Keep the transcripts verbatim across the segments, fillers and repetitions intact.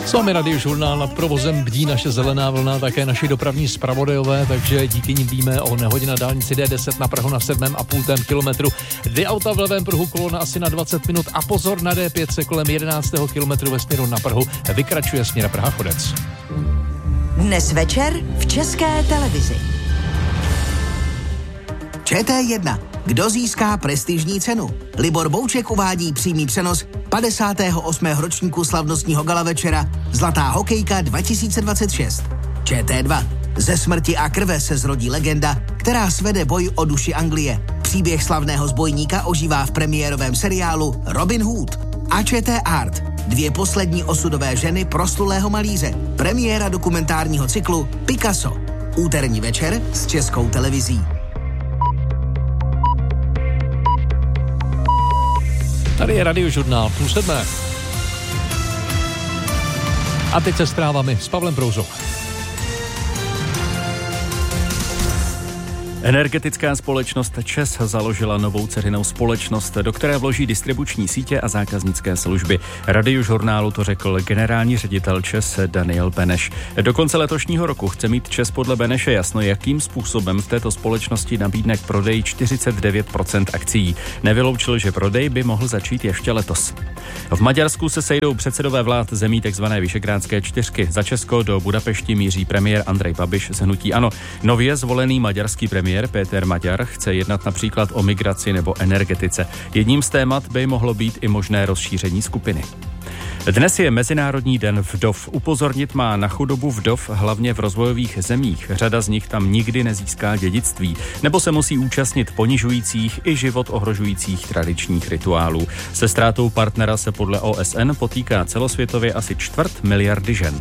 S vámi Radiožurnál, nad provozem bdí naše zelená vlna, také naši dopravní zpravodajové, takže díky nim víme o nehodě na dálnici D deset na Prahu na sedm a půl kilometru. Dvě auta v levém pruhu, kolona asi na dvacet minut a pozor na D pět se kolem jedenáctého kilometru ve směru na Prahu vykračuje směr Praha Chodec. Dnes večer v České televizi. Č T jedna. Kdo získá prestižní cenu? Libor Bouček uvádí přímý přenos padesátého osmého ročníku slavnostního gala večera Zlatá hokejka dva tisíce dvacet šest. Č T dva. Ze smrti a krve se zrodí legenda, která svede boj o duši Anglie. Příběh slavného zbojníka ožívá v premiérovém seriálu Robin Hood. A Č T Art. Dvě poslední osudové ženy proslulého malíře. Premiéra dokumentárního cyklu Picasso. Úterní večer s Českou televizí. Tady je Radiožurnál půl sedmé. A teď se zprávami s Pavlem Prouzou. Energetická společnost ČEZ založila novou dceřinou společnost, do které vloží distribuční sítě a zákaznické služby. Radiožurnálu to řekl generální ředitel ČEZ Daniel Beneš. Do konce letošního roku chce mít ČEZ podle Beneše jasno, jakým způsobem v této společnosti nabídne k prodeji čtyřicet devět procent akcií. Nevyloučil, že prodej by mohl začít ještě letos. V Maďarsku se sejdou předsedové vlád zemí tzv. Visegrádské čtyřky. Za Česko do Budapešti míří premiér Andrej Babiš z hnutí ANO. Nově zvolený maďarský premiér Péter Maďar chce jednat například o migraci nebo energetice. Jedním z témat by mohlo být i možné rozšíření skupiny. Dnes je Mezinárodní den vdov. Upozornit má na chudobu vdov hlavně v rozvojových zemích. Řada z nich tam nikdy nezíská dědictví, nebo se musí účastnit ponižujících i život ohrožujících tradičních rituálů. Se ztrátou partnera se podle O S N potýká celosvětově asi čtvrt miliardy žen.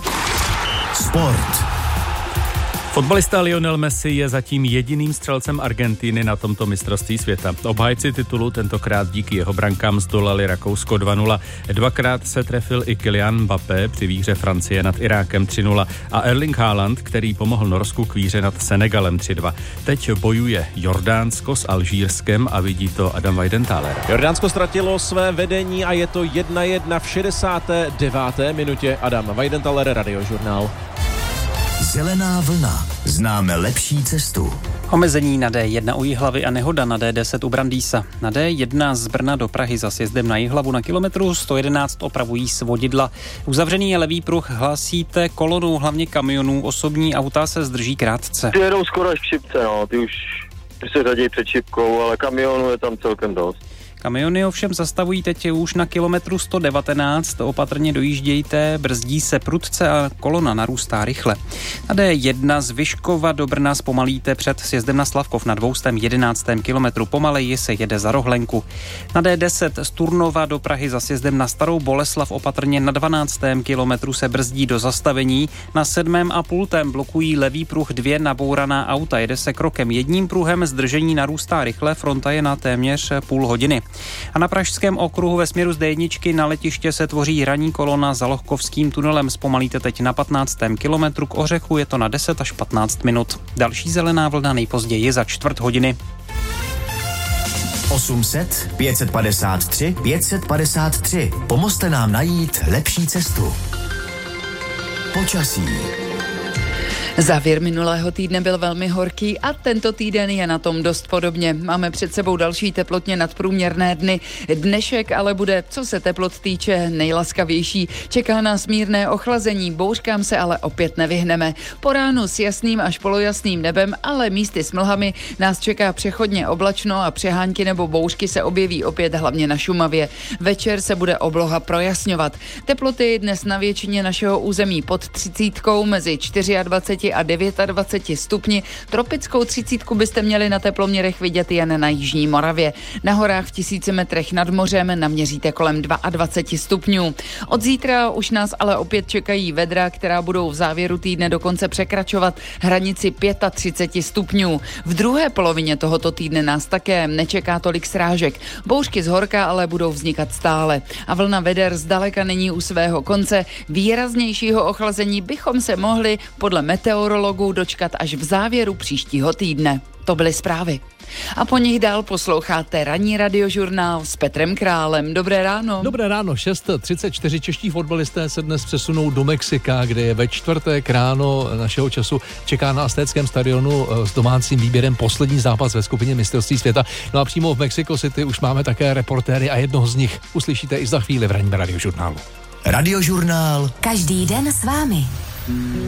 Sport. Fotbalista Lionel Messi je zatím jediným střelcem Argentiny na tomto mistrovství světa. Obhájci titulu tentokrát díky jeho brankám zdolali Rakousko dva nula. Dvakrát se trefil i Kylian Mbappé při výhře Francie nad Irákem tři nula a Erling Haaland, který pomohl Norsku k výhře nad Senegalem tři dva. Teď bojuje Jordánsko s Alžírskem a vidí to Adam Weidenthaler. Jordánsko ztratilo své vedení a je to jedna jedna v šedesáté deváté minutě. Adam Weidenthaler, Radiožurnál. Zelená vlna. Známe lepší cestu. Omezení na D jedna u Jihlavy a nehoda na D deset u Brandýsa. Na D jedna z Brna do Prahy za sjezdem na Jihlavu na kilometru sto jedenáct opravují svodidla. Uzavřený je levý pruh, hlásíte kolonu hlavně kamionů, osobní auta se zdrží krátce. Ty jedou skoro až k šipce, no, ty už se řadí před šipkou, ale kamionů je tam celkem dost. Kamiony ovšem zastavují teď už na kilometru sto devatenáct, opatrně dojíždějte, brzdí se prudce a kolona narůstá rychle. Na D jedna z Vyškova do Brna zpomalíte před sjezdem na Slavkov na dvě stě jedenáctém kilometru, pomaleji se jede za Rohlenku. Na D deset z Turnova do Prahy za sjezdem na Starou Boleslav opatrně na dvanáctém kilometru se brzdí do zastavení, na sedmém a půltém blokují levý pruh dvě nabouraná auta, jede se krokem jedním pruhem, zdržení narůstá rychle, fronta je na téměř půl hodiny. A na pražském okruhu ve směru z D jedna na letiště se tvoří ranní kolona za Lohkovským tunelem. Zpomalíte teď na patnáctém kilometru, k Ořechu je to na deset až patnáct minut. Další zelená vlna nejpozději za čtvrt hodiny. osm set, pět set padesát tři, pět set padesát tři. Pomozte nám najít lepší cestu. Počasí. Závěr minulého týdne byl velmi horký a tento týden je na tom dost podobně. Máme před sebou další teplotně nadprůměrné dny. Dnešek ale bude, co se teplot týče, nejlaskavější. Čeká nás mírné ochlazení, bouřkám se ale opět nevyhneme. Po ránu s jasným až polojasným nebem, ale místy s mlhami nás čeká přechodně oblačno a přehánky nebo bouřky se objeví opět hlavně na Šumavě. Večer se bude obloha projasňovat. Teploty dnes na většině našeho území pod třicítkou, mezi dvacet čtyři a dvacet devět stupni. Tropickou třicítku byste měli na teploměrech vidět jen na jižní Moravě. Na horách v tisíci metrech nad mořem naměříte kolem dvacet dva stupňů. Od zítra už nás ale opět čekají vedra, která budou v závěru týdne dokonce překračovat hranici třicet pět stupňů. V druhé polovině tohoto týdne nás také nečeká tolik srážek. Bouřky z horka ale budou vznikat stále. A vlna veder zdaleka není u svého konce. Výraznějšího ochlazení bychom se mohli podle meteo meteorologů dočkat až v závěru příštího týdne. To byly zprávy. A po nich dál posloucháte ranní radiožurnál s Petrem Králem. Dobré ráno. Dobré ráno, šest třicet čtyři čeští fotbalisté se dnes přesunou do Mexika, kde je ve čtvrtek ráno našeho času čeká na Aztéckém stadionu s domácím výběrem poslední zápas ve skupině mistrovství světa. No a přímo v Mexico City už máme také reportéry a jednoho z nich uslyšíte i za chvíli v ranním radiožurnálu. Radiožurnál. Každý den s vámi.